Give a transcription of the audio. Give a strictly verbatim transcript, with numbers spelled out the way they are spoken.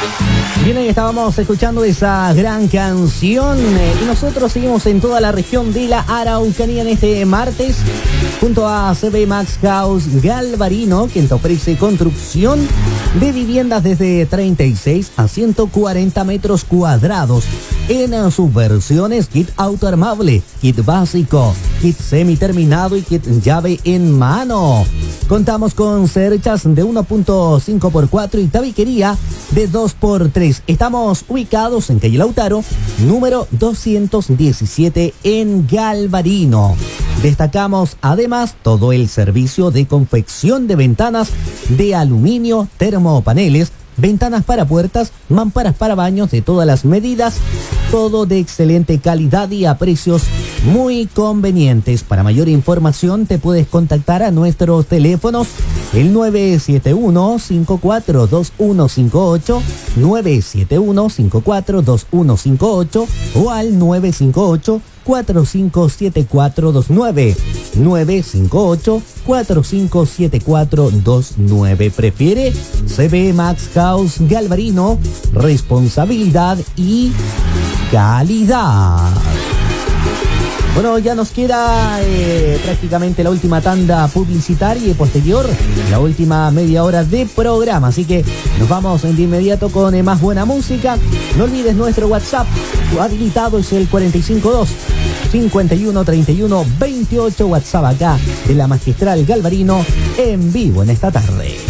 Bien, ahí estábamos escuchando esa gran canción eh, y nosotros seguimos en toda la región de la Araucanía en este martes junto a C B Max House Galvarino, quien te ofrece construcción de viviendas desde treinta y seis a ciento cuarenta metros cuadrados en sus versiones kit autoarmable, kit básico, kit semiterminado y kit llave en mano. Contamos con cerchas de uno punto cinco por cuatro y tabiquería de dos por tres. Estamos ubicados en calle Lautaro, número doscientos diecisiete en Galvarino. Destacamos además todo el servicio de confección de ventanas de aluminio, termopaneles, ventanas para puertas, mamparas para baños de todas las medidas, todo de excelente calidad y a precios muy convenientes. Para mayor información te puedes contactar a nuestros teléfonos el nueve siete uno, cinco cuatro dos uno cinco ocho, nueve siete uno, cinco cuatro dos uno cinco ocho o al nueve cinco ocho, cuatro cinco siete cuatro dos nueve, nueve cinco ocho, cuatro cinco siete cuatro dos nueve. Prefiere C B Max House Galvarino, responsabilidad y calidad. Bueno, ya nos queda eh, prácticamente la última tanda publicitaria y posterior la última media hora de programa, así que nos vamos de inmediato con eh, más buena música. No olvides nuestro WhatsApp, habilitado es el cuatro cinco dos, cinco uno, treinta y uno, veintiocho, WhatsApp acá de la Magistral Galvarino en vivo en esta tarde.